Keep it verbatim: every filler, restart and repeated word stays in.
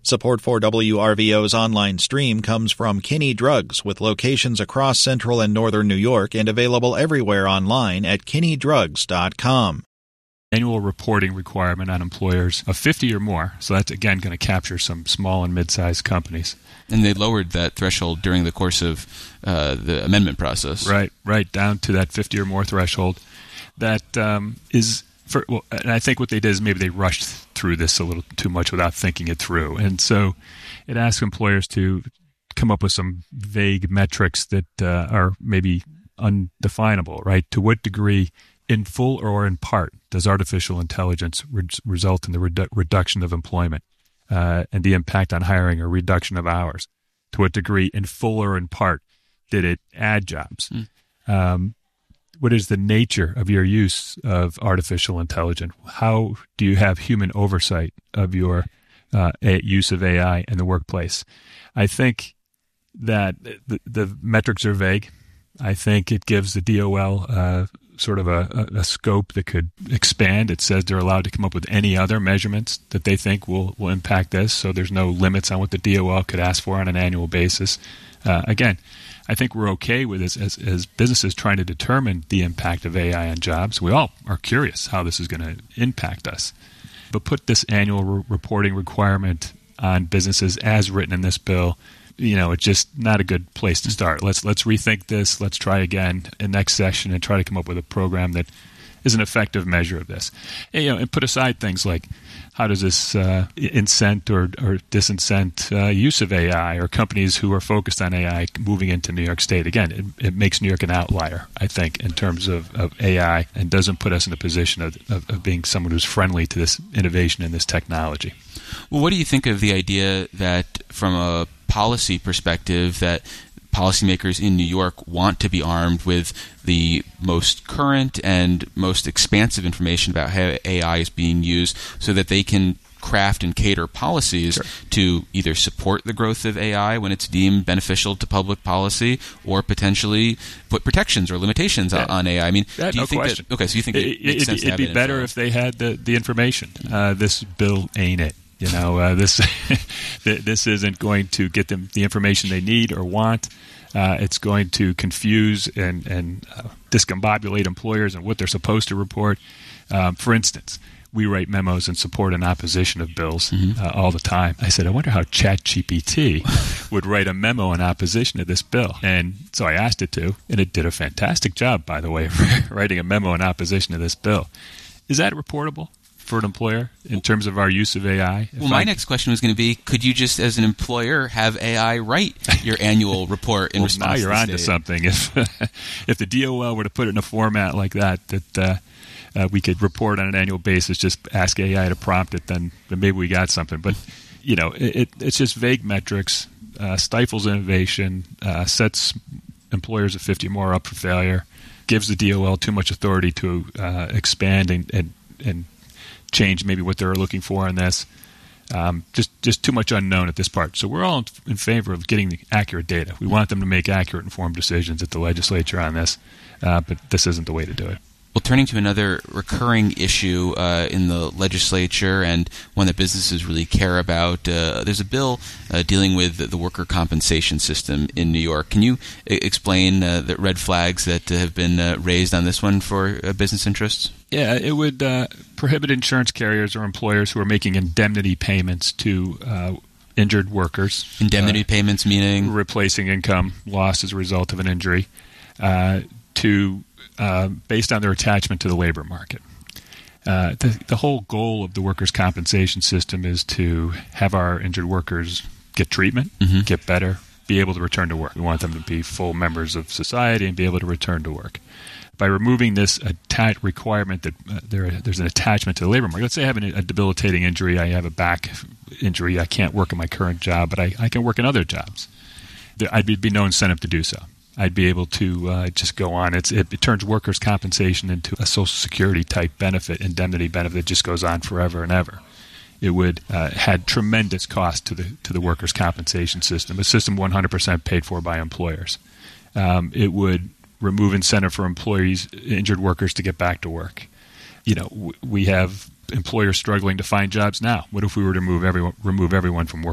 Support for W R V O's online stream comes from Kinney Drugs, with locations across central and northern New York and available everywhere online at kinney drugs dot com. Annual reporting requirement on employers of fifty or more. So that's, again, going to capture some small and mid-sized companies. And they lowered that threshold during the course of uh, the amendment process. Right, right, down to that fifty or more threshold. That um, is... For, well, and I think what they did is maybe they rushed through this a little too much without thinking it through. And so it asks employers to come up with some vague metrics that uh, are maybe undefinable, right? To what degree, in full or in part, does artificial intelligence re- result in the redu- reduction of employment uh, and the impact on hiring or reduction of hours? To what degree, in full or in part, did it add jobs? Mm. Um, What is the nature of your use of artificial intelligence? How do you have human oversight of your uh, use of A I in the workplace? I think that the, the metrics are vague. I think it gives the D O L uh, sort of a, a, a scope that could expand. It says they're allowed to come up with any other measurements that they think will, will impact this, so there's no limits on what the D O L could ask for on an annual basis. Uh, again, I think we're okay with this as, as businesses trying to determine the impact of A I on jobs. We all are curious how this is going to impact us. But put this annual re- reporting requirement on businesses as written in this bill, you know, it's just not a good place to start. Let's let's rethink this. Let's try again in next session and try to come up with a program that is an effective measure of this. And, you know, and put aside things like how does this uh, incent or, or disincent uh, use of A I or companies who are focused on A I moving into New York State. Again, it, it makes New York an outlier, I think, in terms of, of A I, and doesn't put us in a position of, of, of being someone who's friendly to this innovation and this technology. Well, what do you think of the idea that, from a policy perspective, that policymakers in New York want to be armed with the most current and most expansive information about how A I is being used so that they can craft and cater policies sure. to either support the growth of A I when it's deemed beneficial to public policy, or potentially put protections or limitations yeah. on A I? I mean, that, do you no think question. that... Okay, so you think it, it makes it, sense to it'd have be it better info. if they had the, the information. Uh, this bill ain't it. You know, uh, this this isn't going to get them the information they need or want. Uh, it's going to confuse and, and uh, discombobulate employers and what they're supposed to report. Um, for instance, we write memos in support and opposition of bills mm-hmm. uh, all the time. I said, I wonder how ChatGPT would write a memo in opposition to this bill. And so I asked it to, and it did a fantastic job, by the way, of writing a memo in opposition to this bill. Is that reportable for an employer in terms of our use of A I? Well, my I, next question was going to be, could you just, as an employer, have A I write your annual report in well, response now to you're the onto state? something. If if the D O L were to put it in a format like that, that uh, uh, we could report on an annual basis, just ask A I to prompt it, then, then maybe we got something. But, you know, it, it, it's just vague metrics, uh, stifles innovation, uh, sets employers of fifty more up for failure, gives the D O L too much authority to uh, expand and, and, and change maybe what they're looking for in this. Um, just just too much unknown at this part. So we're all in, in favor of getting the accurate data. We want them to make accurate, informed decisions at the legislature on this, uh, but this isn't the way to do it. Well, turning to another recurring issue uh, in the legislature, and one that businesses really care about, uh, there's a bill uh, dealing with the worker compensation system in New York. Can you I- explain uh, the red flags that uh, have been uh, raised on this one for uh, business interests? Yeah, it would uh, prohibit insurance carriers or employers who are making indemnity payments to uh, injured workers. Indemnity uh, payments meaning? Replacing income lost as a result of an injury, uh, to uh, based on their attachment to the labor market. Uh, the, the whole goal of the workers' compensation system is to have our injured workers get treatment, mm-hmm. get better, be able to return to work. We want them to be full members of society and be able to return to work. By removing this atta- requirement that uh, there, there's an attachment to the labor market. Let's say I have an, a debilitating injury. I have a back injury. I can't work in my current job, but I, I can work in other jobs. There, I'd be, be no incentive to do so. I'd be able to uh, just go on. It's, it, it turns workers' compensation into a Social Security type benefit, indemnity benefit that just goes on forever and ever. It would uh, had tremendous cost to the to the workers' compensation system, a system one hundred percent paid for by employers. Um, it would remove incentive for employees, injured workers, to get back to work. You know, w- we have employers struggling to find jobs now. What if we were to remove everyone, remove everyone from work?